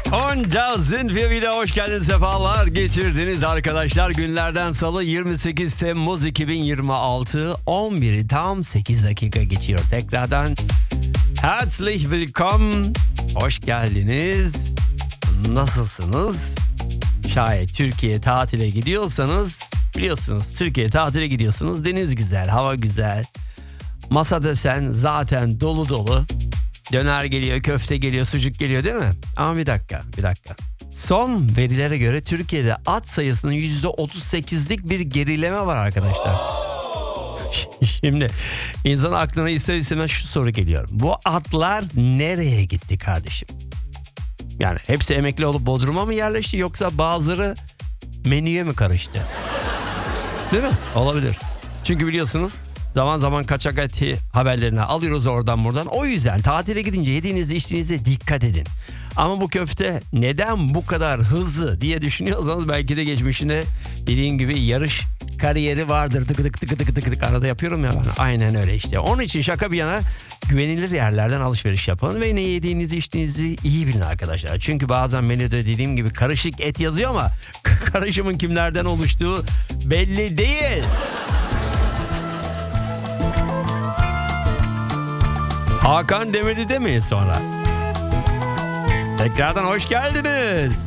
Onca sind wir wieder, hoş geldiniz, sefalar getirdiniz arkadaşlar. Günlerden salı 28 Temmuz 2026, 11'i tam 8 dakika geçiyor. Tekrardan herzlich willkommen, hoş geldiniz. Nasılsınız? Şayet Türkiye tatile gidiyorsanız, biliyorsunuz Türkiye tatile gidiyorsunuz. Deniz güzel, hava güzel. Masa desen zaten dolu dolu. Döner geliyor, köfte geliyor, sucuk geliyor değil mi? Ama bir dakika. Son verilere göre Türkiye'de at sayısının %38'lik bir gerileme var arkadaşlar. Şimdi insan aklına ister istemez şu soru geliyor. Bu atlar nereye gitti kardeşim? Yani hepsi emekli olup Bodrum'a mı yerleşti, yoksa bazıları menüye mi karıştı? Değil mi? Olabilir. Çünkü biliyorsunuz zaman zaman kaçak et haberlerini alıyoruz oradan buradan. O yüzden tatile gidince yediğinizde içtiğinizde dikkat edin. Ama bu köfte neden bu kadar hızlı diye düşünüyorsanız, belki de geçmişinde dediğim gibi yarış kariyeri vardır. Tık arada yapıyorum ya ben. Aynen öyle işte. Onun için şaka bir yana güvenilir yerlerden alışveriş yapın ve ne yediğinizi içtiğinizi iyi bilin arkadaşlar. Çünkü bazen menüde dediğim gibi karışık et yazıyor ama karışımın kimlerden oluştuğu belli değil. Hakan demedi demeyin sonra. Tekrardan hoş geldiniz.